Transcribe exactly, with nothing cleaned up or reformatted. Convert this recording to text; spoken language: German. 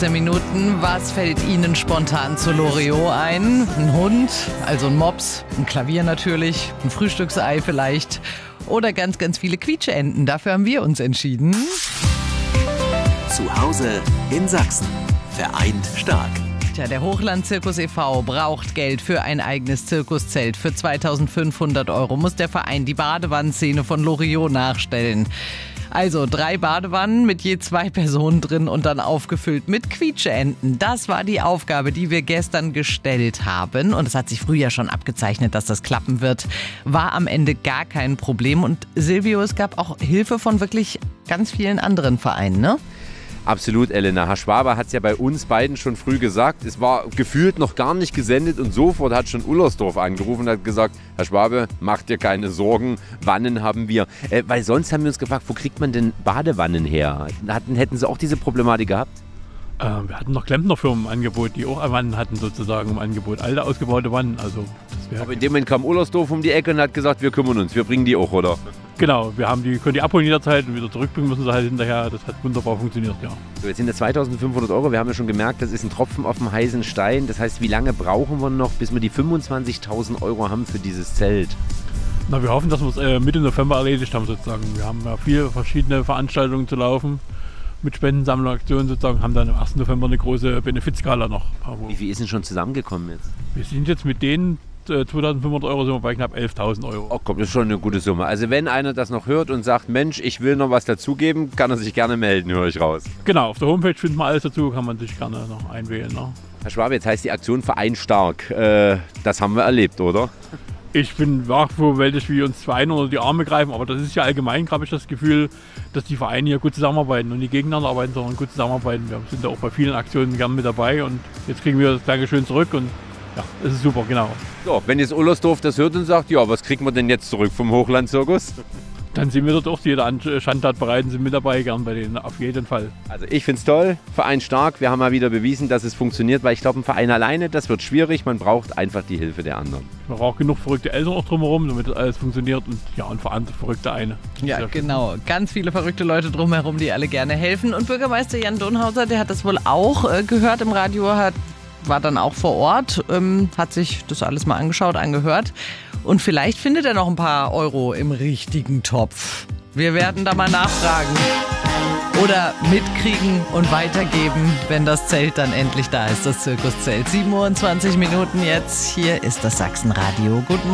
Minuten. Was fällt Ihnen spontan zu Loriot ein? Ein Hund, also ein Mops, ein Klavier natürlich, ein Frühstücksei vielleicht oder ganz, ganz viele Quietscheenten. Dafür haben wir uns entschieden. Zu Hause in Sachsen. Vereint stark. Tja, der Hochland-Zirkus e V braucht Geld für ein eigenes Zirkuszelt. Für zweitausendfünfhundert Euro muss der Verein die Badewannenszene von Loriot nachstellen. Also drei Badewannen mit je zwei Personen drin und dann aufgefüllt mit Quietscheenten. Das war die Aufgabe, die wir gestern gestellt haben. Und es hat sich früher schon abgezeichnet, dass das klappen wird. War am Ende gar kein Problem. Und Silvio, es gab auch Hilfe von wirklich ganz vielen anderen Vereinen, ne? Absolut, Elena. Herr Schwaber hat es ja bei uns beiden schon früh gesagt. Es war gefühlt noch gar nicht gesendet und sofort hat schon Ullersdorf angerufen und hat gesagt, Herr Schwabe, macht dir keine Sorgen, Wannen haben wir. Äh, weil sonst haben wir uns gefragt, wo kriegt man denn Badewannen her? Hatten, hätten Sie auch diese Problematik gehabt? Äh, wir hatten noch Klempnerfirmen im Angebot, die auch Wannen hatten sozusagen im Angebot. Alte, ausgebaute Wannen. Also, das Aber in dem Moment kam Ullersdorf um die Ecke und hat gesagt, wir kümmern uns, wir bringen die auch, oder? Genau, wir haben die, können die abholen jederzeit und wieder zurückbringen müssen sie halt hinterher. Das hat wunderbar funktioniert, ja. So, jetzt sind das zweitausendfünfhundert Euro. Wir haben ja schon gemerkt, das ist ein Tropfen auf dem heißen Stein. Das heißt, wie lange brauchen wir noch, bis wir die fünfundzwanzigtausend Euro haben für dieses Zelt? Na, wir hoffen, dass wir es äh, Mitte November erledigt haben sozusagen. Wir haben ja viele verschiedene Veranstaltungen zu laufen mit Spendensammlungsaktionen sozusagen, haben dann am ersten November eine große Benefizgala noch. Wie viel ist denn schon zusammengekommen jetzt? Wir sind jetzt mit denen zweitausendfünfhundert Euro sind wir bei knapp elftausend Euro. Oh komm, das ist schon eine gute Summe. Also wenn einer das noch hört und sagt, Mensch, ich will noch was dazugeben, kann er sich gerne melden, höre ich raus. Genau, auf der Homepage findet man alles dazu, kann man sich gerne noch einwählen. Ne? Herr Schwabe, jetzt heißt die Aktion Verein stark. Äh, das haben wir erlebt, oder? Ich bin überwältigt, wie uns Vereine unter die Arme greifen, aber das ist ja allgemein, habe ich das Gefühl, dass die Vereine hier gut zusammenarbeiten und nicht gegeneinander arbeiten, sondern gut zusammenarbeiten. Wir sind da auch bei vielen Aktionen gerne mit dabei und jetzt kriegen wir das Dankeschön zurück und ja, das ist super, genau. So, wenn jetzt Ullersdorf das hört und sagt, ja, was kriegen wir denn jetzt zurück vom Hochland-Zirkus? Dann sind wir dort auch jeder Schandtat bereit und sind mit dabei, gern bei denen, auf jeden Fall. Also ich finde es toll, Verein stark, wir haben mal wieder bewiesen, dass es funktioniert, weil ich glaube, ein Verein alleine, das wird schwierig, man braucht einfach die Hilfe der anderen. Man braucht genug verrückte Eltern auch drumherum, damit das alles funktioniert und ja, und vor allem verrückte eine. Ja, genau. Ganz viele verrückte Leute drumherum, die alle gerne helfen. Und Bürgermeister Jan Donhauser, der hat das wohl auch äh, gehört im Radio, hat war dann auch vor Ort, ähm, hat sich das alles mal angeschaut, angehört. Und vielleicht findet er noch ein paar Euro im richtigen Topf. Wir werden da mal nachfragen. Oder mitkriegen und weitergeben, wenn das Zelt dann endlich da ist, das Zirkuszelt. siebenundzwanzig Minuten jetzt. Hier ist das Sachsenradio. Guten